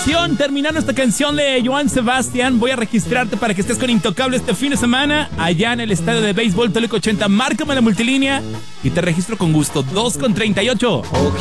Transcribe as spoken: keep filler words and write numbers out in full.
canción, terminando esta canción de Joan Sebastián, voy a registrarte para que estés con Intocable este fin de semana, allá en el estadio de béisbol Toluca ochenta. Márcame la multilínea y te registro con gusto. dos con treinta y ocho.